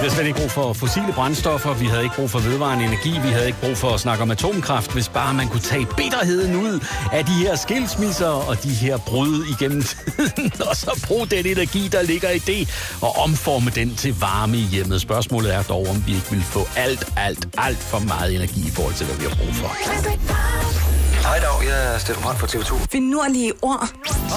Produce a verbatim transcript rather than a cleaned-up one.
havde slet ikke brug for fossile brændstoffer, vi havde ikke brug for vedvarende energi, vi havde ikke brug for at snakke om atomkraft, hvis bare man kunne tage bitterheden ud af de her skilsmisser og de her brud igennem tiden, og så bruge den energi, der ligger i det, og omforme den til varme i hjemmet. Spørgsmålet er dog, om vi ikke vil få alt, alt, alt for meget energi i forhold til, hvad vi har brug for. Hej dag, jeg er Steffen Brandt fra T V to. Finurlige ord.